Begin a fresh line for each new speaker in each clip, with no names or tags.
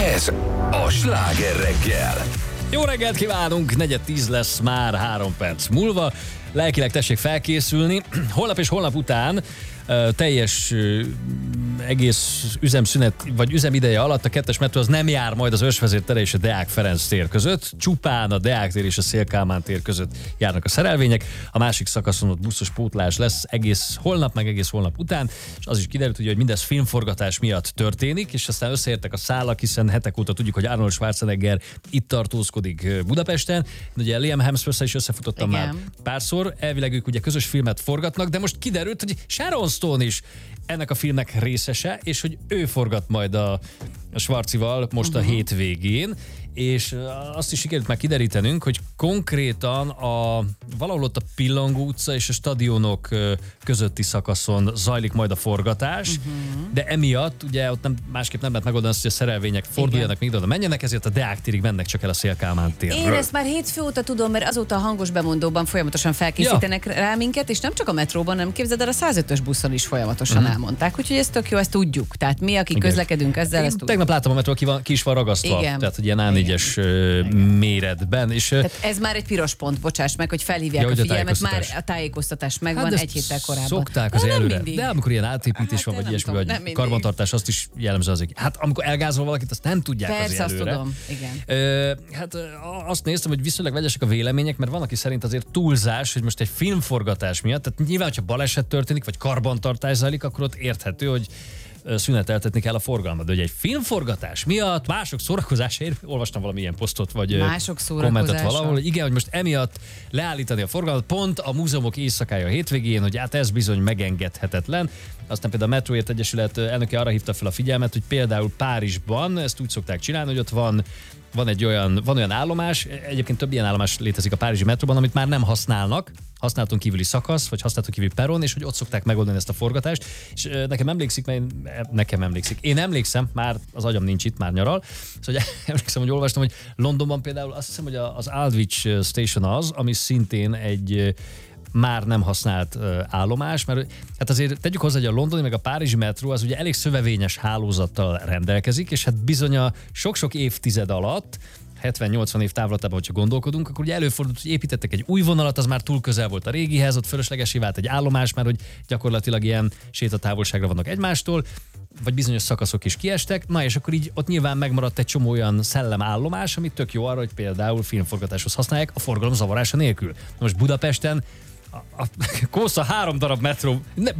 Ez a Sláger reggel.
Jó reggelt kívánunk, 9:10 lesz már 3 perc múlva. Lelkileg tessék felkészülni. Holnap és holnap után teljes egész üzemszünet, vagy üzemideje alatt a 2-es metró az nem jár majd az Ősvezér tere és a Deák Ferenc tér között. Csupán a Deák tér és a Széll Kálmán tér között járnak a szerelvények. A másik szakaszon ott buszos pótlás lesz egész holnap, meg egész holnap után. És az is kiderült, hogy mindez filmforgatás miatt történik, és aztán összeértek a szálak, hiszen hetek óta tudjuk, hogy Arnold Schwarzenegger itt tartózkodik Budapesten. Ugye Liam Hemsworth-szel is összefutottam már párszor. Elvileg ők ugye közös filmet forgatnak, de most kiderült, hogy Sharon Stone is ennek a filmnek részese, és hogy ő forgat majd a Schwarzival most a hétvégén, és azt is sikerült már kiderítenünk, hogy konkrétan valahol ott a Pillangó utca és a stadionok közötti szakaszon zajlik majd a forgatás, de emiatt ugye ott másképp nem lehet megoldani azt, hogy a szerelvények forduljanak még oda menjenek, ezért a Deák térig mennek csak el a Széll Kálmán térről.
Én ezt már hétfő óta tudom, mert azóta a hangos bemondóban folyamatosan felkészítenek rá minket, és nem csak a metróban, hanem képzeld el, a 105-ös buszon is folyamatosan elmondták, úgyhogy ez tök jó, ezt tudjuk. Tehát mi, akik közlekedünk ezzel, ezt tudjuk.
Tegnap láttam a metró, ki is van ragasztva, tehát egy ilyen A4-es méretben. És,
tehát ez már egy piros pont, bocsáss meg, hogy felhívják a figyelmet, már a tájékoztatás megvan egy héttel korábban.
Szokták az előre. De amikor ilyen átépítés van, vagy ilyesmi, vagy karbantartás, azt is jellemző az. Hát amikor elgázol valakit, azt nem tudják az előre.
Persze, azt tudom, igen.
Hát azt néztem, hogy viszonylag vegyesek a vélemények, mert van, aki szerint azért túlzás, hogy most egy filmforgatás miatt, tehát nyilván, hogyha baleset történik, vagy karbantartás zajlik, akkor ott érthető, hogy szüneteltetni kell a forgalmat. De hogy egy filmforgatás miatt mások szórakozásáért, olvastam valamilyen posztot, vagy kommentet valahol, hogy igen, hogy most emiatt leállítani a forgalmat, pont a múzeumok éjszakája a hétvégén, hogy hát ez bizony megengedhetetlen. Aztán például a Metróért Egyesület elnöke arra hívta fel a figyelmet, hogy például Párizsban ezt úgy szokták csinálni, hogy ott van olyan állomás, egyébként több ilyen állomás létezik a párizsi metróban, amit már nem használnak, használaton kívüli szakasz, vagy használaton kívüli peron, és hogy ott szokták megoldani ezt a forgatást. És nekem emlékszik. Én emlékszem, már az agyam nincs itt, már nyaral. Szóval emlékszem, hogy olvastam, hogy Londonban például azt hiszem, hogy az Aldwych Station az, ami szintén egy már nem használt állomás, mert hát azért tegyük hozzá, hogy a londoni meg a párizsi metró az ugye elég szövevényes hálózattal rendelkezik, és hát bizony a sok-sok évtized alatt 70-80 év távlatában, hogyha gondolkodunk, akkor ugye előfordult, hogy építettek egy új vonalat, az már túl közel volt a régihez, ott fölöslegesé vált egy állomás, mert hogy gyakorlatilag ilyen sétatávolságra vannak egymástól, vagy bizonyos szakaszok is kiestek, na és akkor így ott nyilván megmaradt egy csomó olyan szellemállomás, ami tök jó arra, hogy például filmforgatáshoz használják a forgalom zavarása nélkül. Most Budapesten a Kósza 3 darab metró,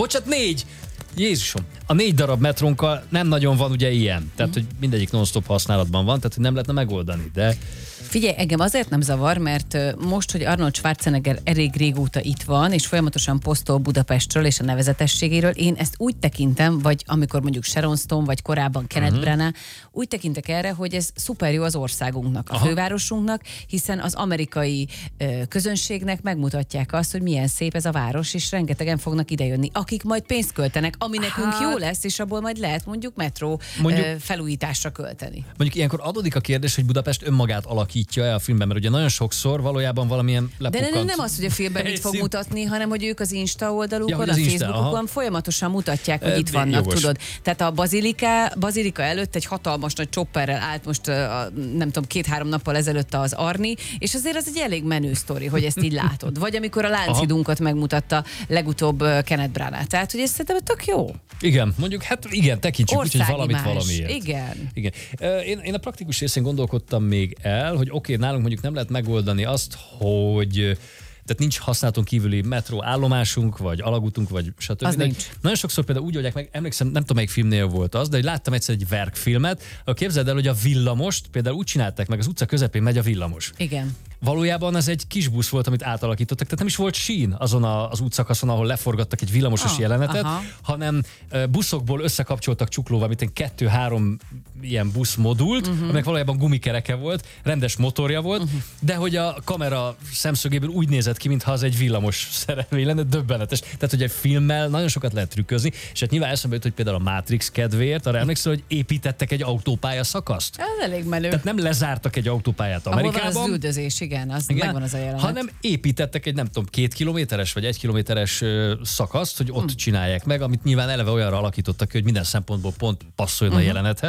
4! Jézusom! A 4 darab metrónkkal nem nagyon van ugye ilyen. Tehát, hogy mindegyik non-stop használatban van, tehát, hogy nem lehetne megoldani, de...
Figyelj, engem azért nem zavar, mert most, hogy Arnold Schwarzenegger elég régóta itt van, és folyamatosan posztol Budapestről és a nevezetességéről, én ezt úgy tekintem, vagy amikor mondjuk Sharon Stone, vagy korábban Kenneth Branagh, úgy tekintek erre, hogy ez szuper jó az országunknak, a fővárosunknak, hiszen az amerikai közönségnek megmutatják azt, hogy milyen szép ez a város, és rengetegen fognak idejönni, akik majd pénzt költenek, ami nekünk jó lesz, és abból majd lehet mondjuk metró felújításra költeni.
Mondjuk ilyenkor adódik a kérdés, hogy Budapest önmagát alakítja-e a filmben, mert ugye nagyon sokszor valójában valamilyen lepukkant...
De nem az, hogy a filmben mit fog mutatni, hanem hogy ők az Insta oldalukon, a Facebookon folyamatosan mutatják, hogy itt vannak, jogos. Tudod. Tehát a bazilika előtt egy hatalmas nagy chopperrel állt most, nem tudom, 2-3 nappal ezelőtt az Arni, és azért az egy elég menő sztori, hogy ezt így látod. Vagy amikor a Lánchidunkat megmutatta legutóbb Kenneth Branagh. Tehát, hogy ez szerintem tök jó.
Igen, mondjuk, hát igen, tekintsük úgy, hogy valamiért.
Igen.
Én a praktikus részén gondolkodtam még el, hogy oké, nálunk mondjuk nem lehet megoldani azt, hogy tehát nincs használaton kívüli metró állomásunk, vagy alagútunk, vagy stb.
Az nincs.
Nagyon sokszor például úgy oldják meg, emlékszem, nem tudom, melyik filmnél volt az, de hogy láttam egyszer egy verkfilmet, ahol képzeld el, hogy a villamost például úgy csinálták meg, az utca közepén megy a villamos.
Igen.
Valójában ez egy kis busz volt, amit átalakítottak, tehát nem is volt sín azon az útszakaszon, ahol leforgattak egy villamosos jelenetet, hanem buszokból összekapcsoltak csuklóval, mint egy 2-3 ilyen buszmodult, aminek valójában gumikereke volt, rendes motorja volt, de hogy a kamera szemszögéből úgy nézett ki, mintha az egy villamos szerelvény lenne, döbbenetes. Tehát, hogy egy filmmel nagyon sokat lehet trükközni, és hát nyilván eszembe jut, hogy például a Matrix kedvéért, arra emlékszel, hogy építettek egy autópálya szakaszt.
Ez elég menő.
Tehát nem lezártak egy autópályát Amerikában.
Ahol van az üldözés, igen, megvan az a jelenet.
Hanem építettek egy, nem tudom, 2 kilométeres vagy 1 kilométeres szakaszt, hogy ott csinálják meg, amit nyilván eleve olyanra alakítottak, hogy minden szempontból pont passzoljon a jelenethez.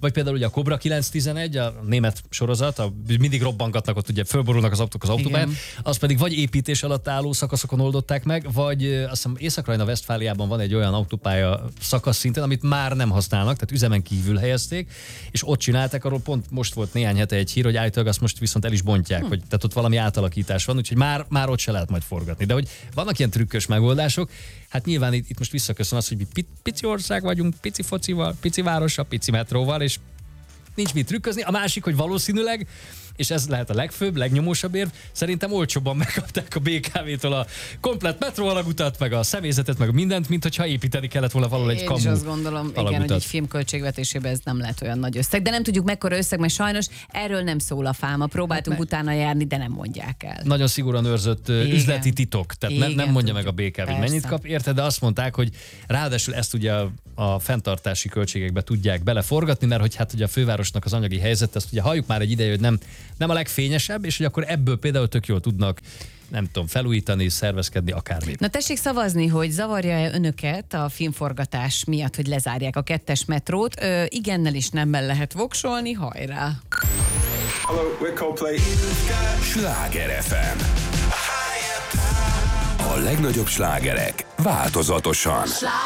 vagy például ugye a Cobra 911, a német sorozat, mindig robbangatnak ott, ugye fölborulnak az autók az autópályán, az pedig vagy építés alatt álló szakaszokon oldották meg, vagy azt hiszem Észak-Rajna-Vesztfáliában van egy olyan autópálya szakasz szinten, amit már nem használnak, tehát üzemen kívül helyezték, és ott csinálták, arról pont most volt néhány hete egy hír, hogy állítólag azt most viszont el is bontják, hogy tehát ott valami átalakítás van, úgyhogy már ott se lehet majd forgatni. De hogy vannak ilyen trükkös megoldások, hát nyilván itt most visszaköszön az, hogy mi pici ország vagyunk, pici focival, pici várossal, pici metróval, és nincs mit trükközni. A másik, hogy valószínűleg, és ez lehet a legfőbb, legnyomósabb érv, szerintem olcsóbban megkapták a BKV-től a komplett metróalagutat, meg a személyzetet, meg mindent, mint hogyha építeni kellett volna valahol egy kamu.
Én is azt gondolom, igen, hogy egy film költségvetésében ez nem lehet olyan nagy összeg. De nem tudjuk mekkora összeg, mert sajnos erről nem szól a fáma. Próbáltunk utána járni, de nem mondják el.
Nagyon szigorúan őrzött üzleti titok. Tehát nem mondja meg a BKV, hogy mennyit kap, érted? De azt mondták, hogy ráadásul ezt ugye a fenntartási költségekbe tudják beleforgatni, mert hogy hát ugye a fővárosnak az anyagi helyzet, ezt ugye halljuk már egy ideje, hogy nem a legfényesebb, és hogy akkor ebből például tök jól tudnak, nem tudom, felújítani, szervezkedni, akármit.
Na tessék szavazni, hogy zavarja-e önöket a filmforgatás miatt, hogy lezárják a 2-es metrót. Igennel és nemmel lehet voksolni, hajrá!
Hello, we're Coldplay. Sláger FM. A legnagyobb slágerek változatosan.